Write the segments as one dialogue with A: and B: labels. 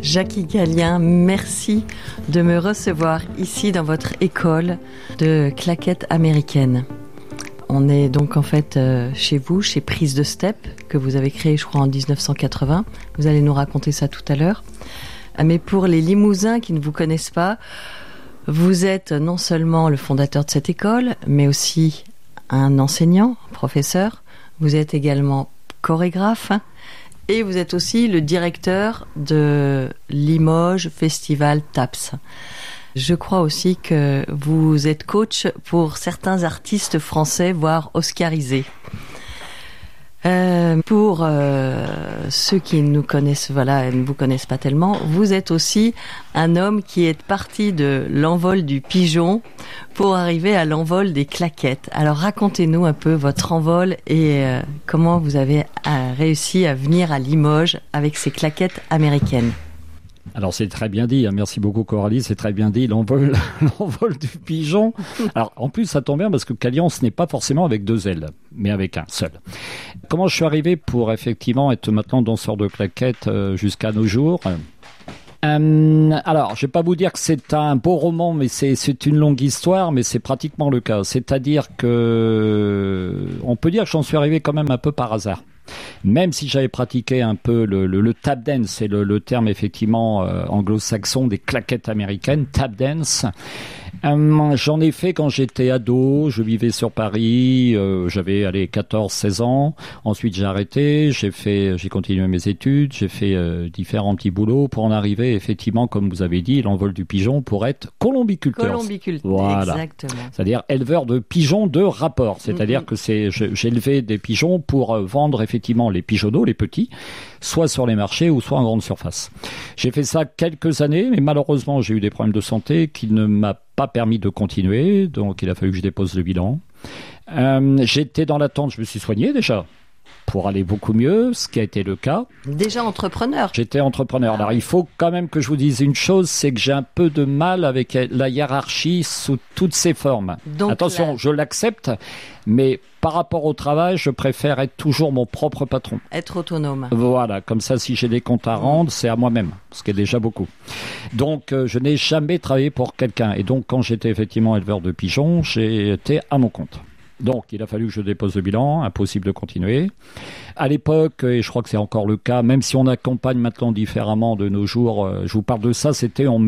A: Jackie Gallien, merci de me recevoir ici dans votre école de claquettes américaines. On est donc en fait chez vous, chez Prise de Step, que vous avez créé je crois en 1980. Vous allez nous raconter ça tout à l'heure. Mais pour les Limousins qui ne vous connaissent pas, vous êtes non seulement le fondateur de cette école, mais aussi un enseignant, professeur. Vous êtes également chorégraphe et vous êtes aussi le directeur de Limoges Festival Taps. Je crois aussi que vous êtes coach pour certains artistes français, voire oscarisés. Pour ceux qui nous connaissent, ne vous connaissent pas tellement, vous êtes aussi un homme qui est parti de l'envol du pigeon pour arriver à l'envol des claquettes. Alors racontez-nous un peu votre envol et comment vous avez réussi à venir à Limoges avec ces claquettes américaines.
B: Alors c'est très bien dit, merci beaucoup Coralie, c'est très bien dit, l'envol du pigeon. Alors en plus ça tombe bien parce que Calian ce n'est pas forcément avec 2 ailes, mais avec un seul. Comment je suis arrivé pour effectivement être maintenant danseur de claquettes jusqu'à nos jours ? Alors, je vais pas vous dire que c'est un beau roman, mais c'est une longue histoire, mais c'est pratiquement le cas. C'est-à-dire que on peut dire que j'en suis arrivé quand même un peu par hasard. Même si j'avais pratiqué un peu le tap dance, c'est le terme effectivement anglo-saxon des claquettes américaines, tap dance. J'en ai fait quand j'étais ado, je vivais sur Paris, j'avais 14-16 ans. Ensuite j'ai arrêté, j'ai continué mes études, j'ai fait différents petits boulots pour en arriver effectivement, comme vous avez dit, l'envol du pigeon pour être colombiculteur.
A: Colombiculteur,
B: voilà.
A: Exactement.
B: C'est-à-dire éleveur de pigeons de rapport. C'est-à-dire que j'élevais des pigeons pour vendre effectivement les pigeonneaux, les petits, soit sur les marchés ou soit en grande surface. J'ai fait ça quelques années, mais malheureusement j'ai eu des problèmes de santé qui ne m'a pas permis de continuer, donc il a fallu que je dépose le bilan. J'étais dans l'attente, je me suis soigné déjà pour aller beaucoup mieux, ce qui a été le cas.
A: Déjà entrepreneur.
B: J'étais entrepreneur. Alors il faut quand même que je vous dise une chose, c'est que j'ai un peu de mal avec la hiérarchie sous toutes ses formes. Donc, attention, je l'accepte, mais par rapport au travail, je préfère être toujours mon propre patron.
A: Être autonome.
B: Voilà, comme ça, si j'ai des comptes à rendre, c'est à moi-même, ce qui est déjà beaucoup. Donc, je n'ai jamais travaillé pour quelqu'un. Et donc, quand j'étais effectivement éleveur de pigeons, j'ai été à mon compte. Donc, il a fallu que je dépose le bilan, impossible de continuer. À l'époque, et je crois que c'est encore le cas, même si on accompagne maintenant différemment de nos jours, je vous parle de ça, c'était en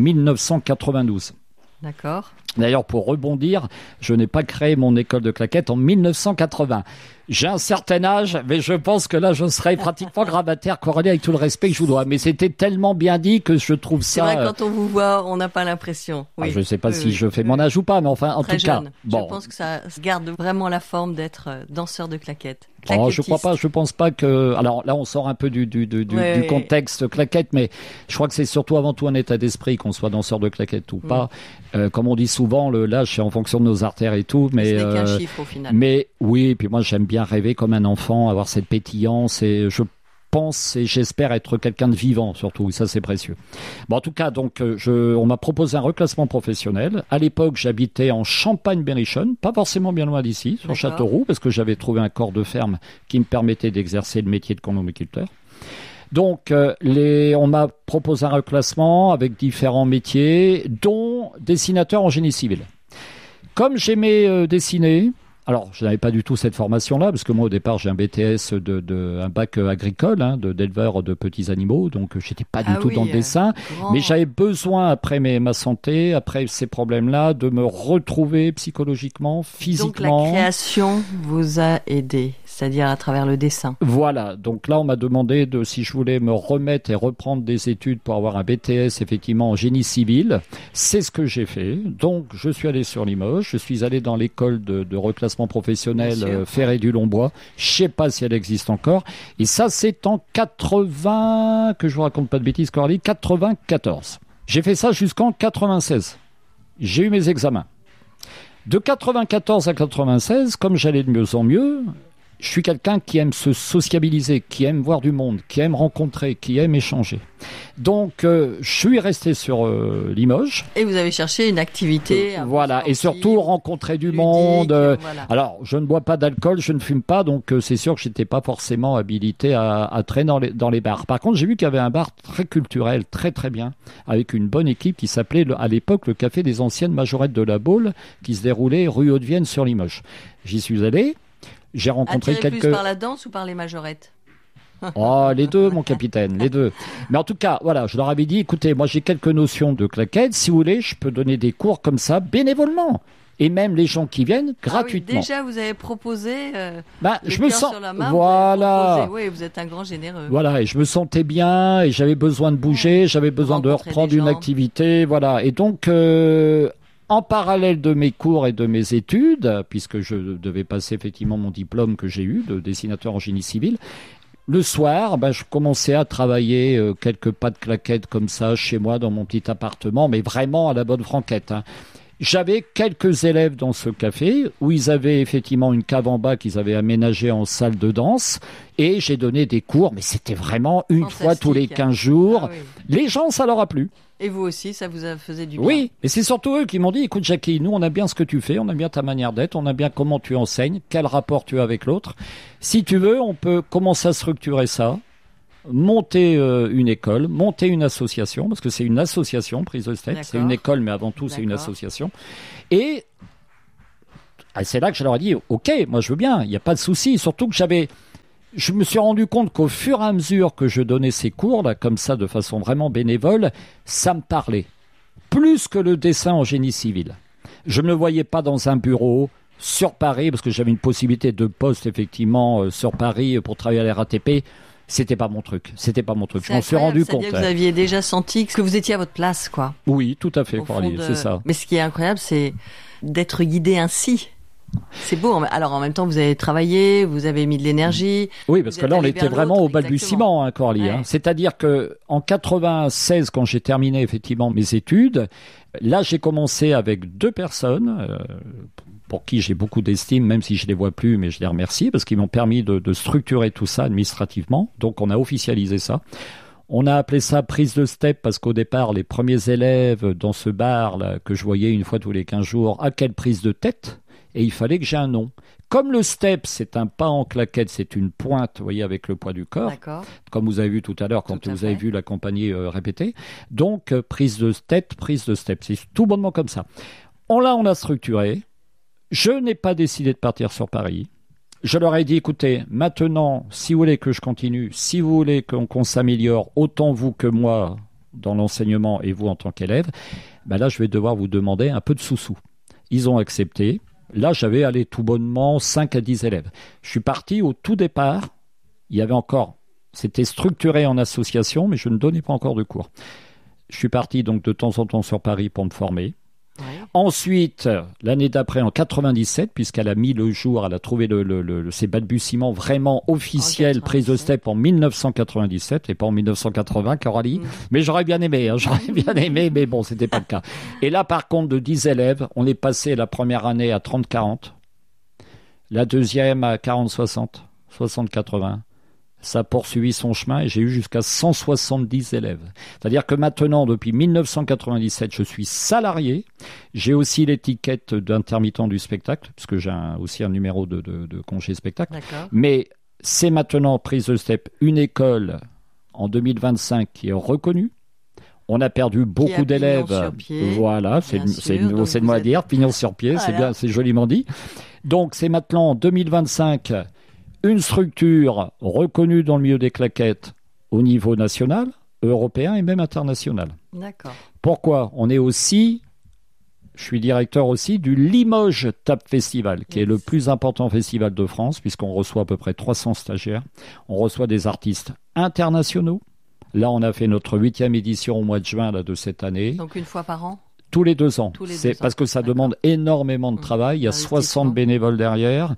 B: 1992.
A: D'accord.
B: D'ailleurs, pour rebondir, je n'ai pas créé mon école de claquettes en 1980. J'ai un certain âge, mais je pense que là, je serais pratiquement gravataire, Coralie, avec tout le respect que je vous dois. Mais c'était tellement bien dit que je trouve ça...
A: C'est vrai, quand on vous voit, on n'a pas l'impression. Oui.
B: Je ne sais pas si je fais mon âge ou pas, mais enfin, en tout cas...
A: Bon. Je pense que ça garde vraiment la forme d'être danseur de claquettes.
B: Oh, je crois pas, je pense pas que... Alors là, on sort un peu du contexte claquette, mais je crois que c'est surtout avant tout un état d'esprit, qu'on soit danseur de claquette ou pas. Comme on dit souvent, l'âge, c'est en fonction de nos artères et tout. Mais,
A: ce n'est qu'un chiffre au final.
B: Mais oui, puis moi, j'aime bien rêver comme un enfant, avoir cette pétillance et je pense et j'espère être quelqu'un de vivant surtout, et ça c'est précieux. Bon, en tout cas, donc on m'a proposé un reclassement professionnel. À l'époque, j'habitais en Champagne-Berrichonne, pas forcément bien loin d'ici, sur Châteauroux, parce que j'avais trouvé un corps de ferme qui me permettait d'exercer le métier de colombiculteur. Donc, on m'a proposé un reclassement avec différents métiers, dont dessinateur en génie civil. Comme j'aimais dessiner, alors je n'avais pas du tout cette formation-là, parce que moi au départ j'ai un BTS, un bac agricole, d'éleveur de petits animaux, donc j'étais pas du tout dans le dessin, mais j'avais besoin après ma santé, après ces problèmes-là, de me retrouver psychologiquement, physiquement.
A: Donc la création vous a aidé, c'est-à-dire à travers le dessin.
B: Voilà, donc là on m'a demandé si je voulais me remettre et reprendre des études pour avoir un BTS effectivement en génie civil. C'est ce que j'ai fait, donc je suis allé sur Limoges, je suis allé dans l'école de reclassement professionnel Ferré du Longbois, je sais pas si elle existe encore, et ça c'est en 80, que je vous raconte pas de bêtises Coralie, 94. J'ai fait ça jusqu'en 96, j'ai eu mes examens. De 94 à 96, comme j'allais de mieux en mieux, je suis quelqu'un qui aime se sociabiliser, qui aime voir du monde, qui aime rencontrer, qui aime échanger. Donc, je suis resté sur Limoges.
A: Et vous avez cherché une activité.
B: Voilà, et surtout rencontrer du monde. Voilà. Alors, je ne bois pas d'alcool, je ne fume pas, donc c'est sûr que j'étais pas forcément habilité à traîner dans les bars. Par contre, j'ai vu qu'il y avait un bar très culturel, très très bien, avec une bonne équipe qui s'appelait à l'époque le Café des Anciennes Majorettes de la Baule, qui se déroulait rue Haute-Vienne sur Limoges. J'y suis allé. J'ai rencontré quelques...
A: plus par la danse ou par les majorettes?
B: Oh, les deux, mon capitaine, les deux. Mais en tout cas, voilà, je leur avais dit, écoutez, moi j'ai quelques notions de claquettes. Si vous voulez, je peux donner des cours comme ça, bénévolement. Et même les gens qui viennent, gratuitement.
A: Oui, déjà, vous avez proposé
B: je me sens...
A: sur la main.
B: Voilà.
A: Oui, vous êtes un grand généreux.
B: Voilà, et je me sentais bien, et j'avais besoin de bouger, j'avais besoin de reprendre une activité, voilà. Et donc... en parallèle de mes cours et de mes études, puisque je devais passer effectivement mon diplôme que j'ai eu de dessinateur en génie civil, le soir, je commençais à travailler quelques pas de claquettes comme ça chez moi dans mon petit appartement, mais vraiment à la bonne franquette. Hein. J'avais quelques élèves dans ce café où ils avaient effectivement une cave en bas qu'ils avaient aménagée en salle de danse et j'ai donné des cours, mais c'était vraiment une fois tous les 15 jours. Ah oui. Les gens, ça leur a plu.
A: Et vous aussi, ça vous faisait du bien.
B: Oui, et c'est surtout eux qui m'ont dit, écoute Jackie, nous on a bien ce que tu fais, on a bien ta manière d'être, on a bien comment tu enseignes, quel rapport tu as avec l'autre. Si tu veux, on peut commencer à structurer ça, monter une école, monter une association, parce que c'est une association, Prise de Step, c'est une école, mais avant tout c'est une association. Et c'est là que je leur ai dit, ok, moi je veux bien, il n'y a pas de souci, surtout que je me suis rendu compte qu'au fur et à mesure que je donnais ces cours, là, comme ça, de façon vraiment bénévole, ça me parlait. Plus que le dessin en génie civil. Je ne me voyais pas dans un bureau sur Paris, parce que j'avais une possibilité de poste, effectivement, sur Paris pour travailler à la RATP. C'était pas mon truc. Je m'en suis rendu compte.
A: C'est-à-dire que vous aviez déjà senti que vous étiez à votre place, quoi.
B: Oui, tout à fait, Coralie, c'est ça.
A: Mais ce qui est incroyable, c'est d'être guidé ainsi. C'est beau. Alors en même temps, vous avez travaillé, vous avez mis de l'énergie.
B: Oui, parce que là, on était vraiment au balbutiement, hein, Coralie. Ouais. Hein. C'est-à-dire que en 96, quand j'ai terminé effectivement mes études, là, j'ai commencé avec 2 personnes pour qui j'ai beaucoup d'estime, même si je les vois plus, mais je les remercie parce qu'ils m'ont permis de structurer tout ça administrativement. Donc, on a officialisé ça. On a appelé ça prise de step parce qu'au départ, les premiers élèves dans ce bar là, que je voyais une fois tous les 15 jours, à quelle prise de tête? Et il fallait que j'ai un nom. Comme le step, c'est un pas en claquette, c'est une pointe, vous voyez, avec le poids du corps. D'accord. Comme vous avez vu tout à l'heure quand vous avez vu la compagnie répéter. Donc, prise de step. C'est tout bonnement comme ça. On a structuré. Je n'ai pas décidé de partir sur Paris. Je leur ai dit, écoutez, maintenant, si vous voulez que je continue, si vous voulez qu'on s'améliore, autant vous que moi dans l'enseignement et vous en tant qu'élève, là, je vais devoir vous demander un peu de sous-sous. Ils ont accepté. Là, j'avais allé tout bonnement 5 à 10 élèves. Je suis parti au tout départ. Il y avait encore, c'était structuré en association, mais je ne donnais pas encore de cours. Je suis parti donc de temps en temps sur Paris pour me former. Ouais. Ensuite, l'année d'après, en 97, puisqu'elle a mis le jour, elle a trouvé ses balbutiements vraiment officiels, prise de step en 1997 et pas en 1980, Coralie. Mais j'aurais bien aimé, mais bon, c'était pas le cas. Et là, par contre, de 10 élèves, on est passé la première année à 30-40, la deuxième à 40-60, 60-80. Ça a poursuivi son chemin et j'ai eu jusqu'à 170 élèves. C'est-à-dire que maintenant, depuis 1997, je suis salarié. J'ai aussi l'étiquette d'intermittent du spectacle, puisque j'ai aussi un numéro de congé spectacle. D'accord. Mais c'est maintenant, prise de step, une école en 2025 qui est reconnue. On a perdu beaucoup d'élèves. Voilà, c'est de moi à dire. Pignon sur pied, voilà. C'est bien, c'est joliment dit. Donc, c'est maintenant en 2025... une structure reconnue dans le milieu des claquettes au niveau national, européen et même international. D'accord. Pourquoi ? On est aussi, je suis directeur aussi du Limoges Tap Festival, qui est le plus important festival de France, puisqu'on reçoit à peu près 300 stagiaires. On reçoit des artistes internationaux. Là, on a fait notre 8e édition au mois de juin de cette année. Donc une fois par an ? Tous les 2 ans. Parce que ça demande énormément de travail. Il y a 60 bénévoles derrière.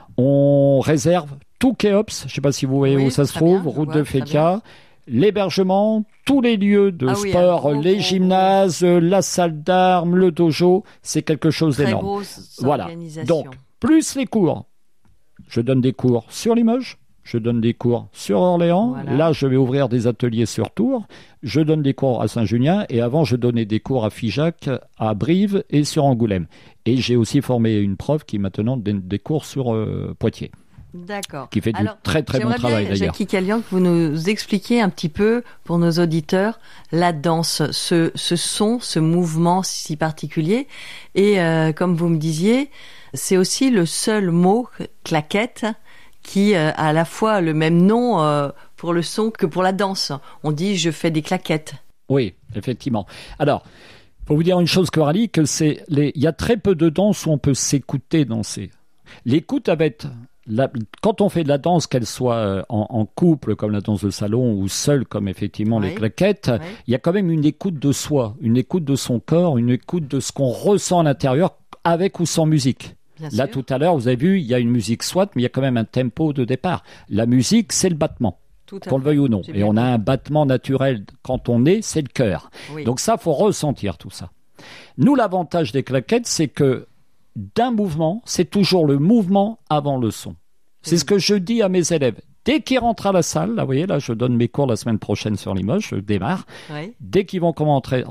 B: On réserve tout Kéops, je ne sais pas si vous voyez où ça se trouve, route de Féca, l'hébergement, tous les lieux de sport, les gymnases, la salle d'armes, le dojo, c'est quelque chose d'énorme. Voilà. Donc, plus les cours, Je donne des cours sur Limoges, je donne des cours sur Orléans.
A: Voilà.
B: Là, je vais ouvrir des ateliers sur Tours. Je donne des cours à Saint-Junien. Et avant, je donnais des cours à Figeac, à Brive et sur Angoulême. Et j'ai aussi formé une prof qui maintenant donne des cours sur Poitiers.
A: D'accord.
B: Qui fait du très très bon travail d'ailleurs.
A: Jackie Calian, que vous nous expliquiez un petit peu pour nos auditeurs la danse, ce son, ce mouvement si particulier. Et comme vous me disiez, c'est aussi le seul mot, claquette, qui a à la fois le même nom pour le son que pour la danse. On dit je fais des claquettes.
B: Oui, effectivement. Alors, pour vous dire une chose, Coralie, que il y a très peu de danses où on peut s'écouter danser. L'écoute avec quand on fait de la danse, qu'elle soit en couple comme la danse de salon ou seule comme effectivement les claquettes, il y a quand même une écoute de soi, une écoute de son corps, une écoute de ce qu'on ressent à l'intérieur avec ou sans musique. Là, tout à l'heure, vous avez vu, il y a une musique soit, mais il y a quand même un tempo de départ. La musique, c'est le battement, qu'on le veuille ou non. Et on a un battement naturel quand on est, c'est le cœur. Oui. Donc ça, faut ressentir tout ça. Nous, l'avantage des claquettes, c'est que d'un mouvement, c'est toujours le mouvement avant le son. C'est ce que je dis à mes élèves. Dès qu'ils rentrent à la salle, là, vous voyez, là, je donne mes cours la semaine prochaine sur Limoges, je démarre. Oui. Dès qu'ils vont rentrer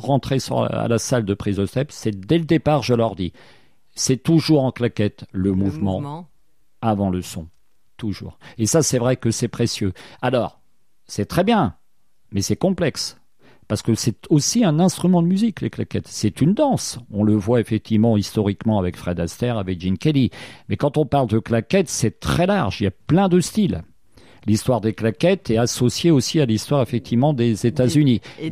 B: à la salle de prise de step, c'est dès le départ, je leur dis, c'est toujours en claquette le mouvement avant le son. Toujours. Et ça, c'est vrai que c'est précieux. Alors, c'est très bien, mais c'est complexe. Parce que c'est aussi un instrument de musique, les claquettes. C'est une danse. On le voit effectivement historiquement avec Fred Astaire, avec Gene Kelly. Mais quand on parle de claquettes, c'est très large. Il y a plein de styles. L'histoire des claquettes est associée aussi à l'histoire effectivement des États-Unis.
A: Et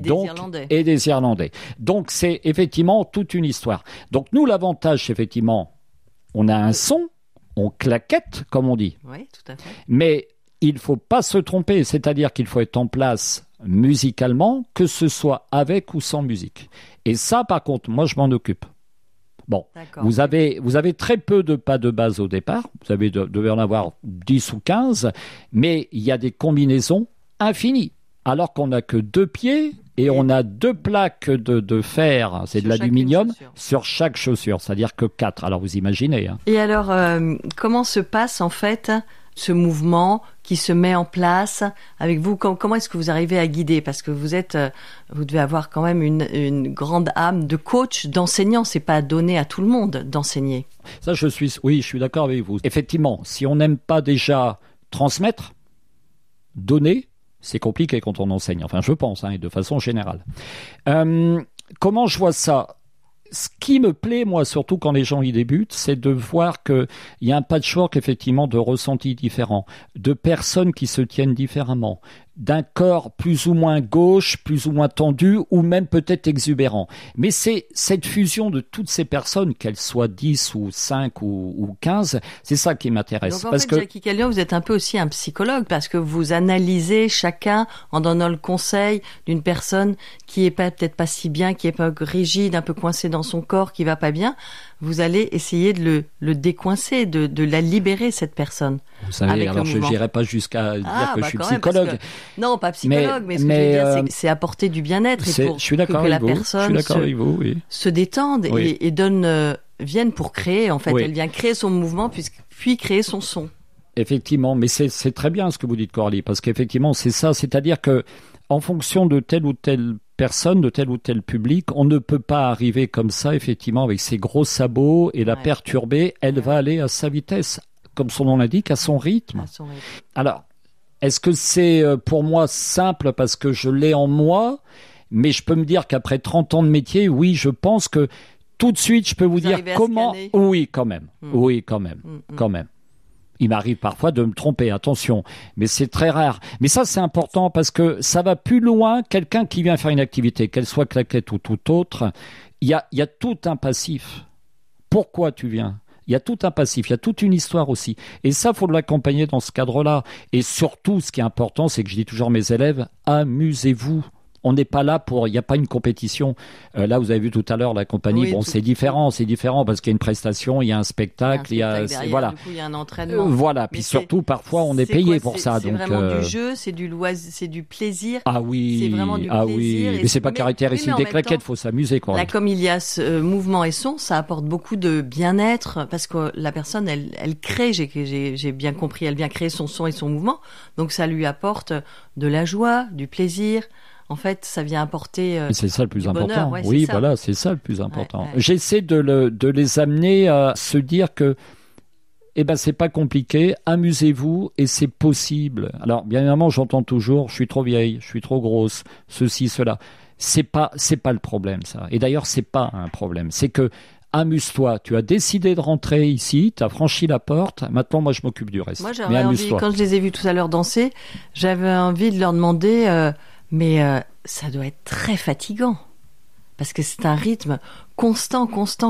A: des
B: Irlandais. Donc c'est effectivement toute une histoire. Donc nous, l'avantage, c'est effectivement, on a un son, on claquette, comme on dit.
A: Oui, tout à fait.
B: Mais il ne faut pas se tromper. C'est-à-dire qu'il faut être en place musicalement, que ce soit avec ou sans musique. Et ça, par contre, moi, je m'en occupe. Bon, vous avez très peu de pas de base au départ, vous devez en avoir 10 ou 15, mais il y a des combinaisons infinies, alors qu'on n'a que 2 pieds et on a 2 plaques de fer, c'est de l'aluminium, sur chaque chaussure, c'est-à-dire que 4, alors vous imaginez. Hein.
A: Et alors, comment se passe en fait ce mouvement qui se met en place avec vous? Comment est-ce que vous arrivez à guider? Parce que vous devez avoir quand même une grande âme de coach, d'enseignant. C'est pas donné à tout le monde d'enseigner.
B: Ça, je suis d'accord avec vous. Effectivement, si on n'aime pas déjà transmettre, donner, c'est compliqué quand on enseigne. Enfin, je pense, de façon générale. Comment je vois ça? Ce qui me plaît, moi, surtout quand les gens y débutent, c'est de voir qu'il y a un patchwork, effectivement, de ressentis différents, de personnes qui se tiennent différemment, d'un corps plus ou moins gauche, plus ou moins tendu, ou même peut-être exubérant. Mais c'est cette fusion de toutes ces personnes, qu'elles soient 10 ou 5 ou 15, c'est ça qui m'intéresse.
A: Donc en fait, Jackie Calian, vous êtes un peu aussi un psychologue, parce que vous analysez chacun en donnant le conseil d'une personne qui est peut-être pas si bien, qui est pas rigide, un peu coincée dans son corps, qui va pas bien. Vous allez essayer de le décoincer, de la libérer, cette personne.
B: Vous savez, alors je n'irai pas jusqu'à dire que je suis psychologue.
A: Non, pas psychologue, mais ce que je veux dire, c'est apporter du bien-être et pour que la personne se détende et vienne pour créer, en fait. Oui. Elle vient créer son mouvement, puis créer son son.
B: Effectivement, mais c'est très bien ce que vous dites, Coralie, parce qu'effectivement, c'est ça. C'est-à-dire que en fonction de telle ou telle personne, de tel ou tel public, on ne peut pas arriver comme ça, effectivement, avec ses gros sabots et la perturber. Elle va aller à sa vitesse, comme son nom l'indique, à son rythme. Alors, est-ce que c'est pour moi simple parce que je l'ai en moi? Mais je peux me dire qu'après 30 ans de métier, oui, je pense que tout de suite, je peux vous dire comment... Oui, quand même. Oui, quand même. Quand même. Il m'arrive parfois de me tromper, attention, mais c'est très rare. Mais ça, c'est important parce que ça va plus loin. Quelqu'un qui vient faire une activité, qu'elle soit claquette ou tout autre, il y a tout un passif. Pourquoi tu viens? Il y a tout un passif, il y a toute une histoire aussi. Et ça, il faut l'accompagner dans ce cadre-là. Et surtout, ce qui est important, c'est que je dis toujours à mes élèves, amusez-vous. On n'est pas là pour, il n'y a pas une compétition. Là, vous avez vu tout à l'heure la compagnie.
A: Oui,
B: bon, c'est différent parce qu'il y a une prestation, il y a un spectacle,
A: voilà. Du coup, il y a un entraînement.
B: Voilà. Puis surtout, parfois, on est payé pour ça.
A: C'est vraiment du jeu, c'est du loisir, c'est du plaisir.
B: Ah oui.
A: C'est vraiment du plaisir.
B: Oui. Mais c'est pas caractéristique des claquettes. Faut s'amuser, quoi.
A: Là, comme il y a ce mouvement et son, ça apporte beaucoup de bien-être parce que la personne, elle crée. J'ai bien compris, elle vient créer son son et son mouvement. Donc, ça lui apporte de la joie, du plaisir. En fait, ça vient apporter
B: c'est ça le plus important.
A: Bonheur,
B: oui, voilà, c'est ça le plus important.
A: Ouais.
B: J'essaie de les amener à se dire que c'est pas compliqué, amusez-vous et c'est possible. Alors, bien évidemment, j'entends toujours, je suis trop vieille, je suis trop grosse, ceci, cela. C'est pas le problème, ça. Et d'ailleurs, c'est pas un problème. C'est que amuse-toi. Tu as décidé de rentrer ici, tu as franchi la porte. Maintenant, moi, je m'occupe du reste.
A: Moi, j'avais envie, quand je les ai vus tout à l'heure danser, j'avais envie de leur demander, mais ça doit être très fatigant. Parce que c'est un rythme constant.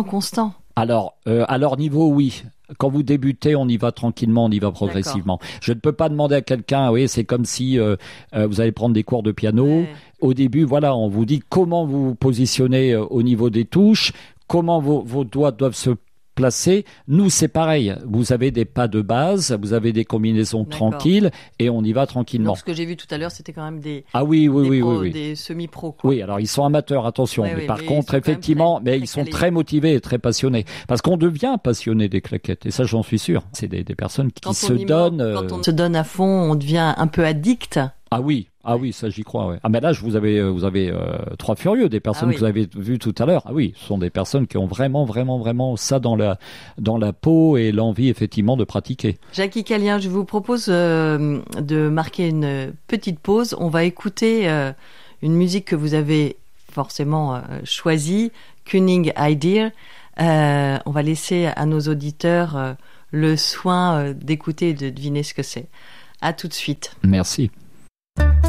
B: Alors, à leur niveau, oui. Quand vous débutez, on y va tranquillement, on y va progressivement. D'accord. Je ne peux pas demander à quelqu'un, oui, c'est comme si vous allez prendre des cours de piano. Ouais. Au début, voilà, on vous dit comment vous vous positionnez au niveau des touches, comment vos doigts doivent se placer. Nous, c'est pareil. Vous avez des pas de base, vous avez des combinaisons tranquilles et on y va tranquillement.
A: Donc, ce que j'ai vu tout à l'heure, c'était quand même des
B: des
A: semi-pros. Quoi.
B: Oui, alors ils sont amateurs, attention. Mais par contre, effectivement, ils sont très motivés et très passionnés. Parce qu'on devient passionné des claquettes. Et ça, j'en suis sûr. C'est des personnes qui se donnent.
A: Quand on se donne à fond, on devient un peu addict.
B: Ah oui, ça j'y crois. Ouais. Ah mais là, vous avez trois furieux, des personnes que vous avez vues tout à l'heure. Ah oui, ce sont des personnes qui ont vraiment ça dans la peau et l'envie effectivement de pratiquer.
A: Jackie Callien, je vous propose de marquer une petite pause. On va écouter une musique que vous avez forcément choisie, Cunning Idea. On va laisser à nos auditeurs le soin d'écouter et de deviner ce que c'est. À tout de suite.
B: Merci.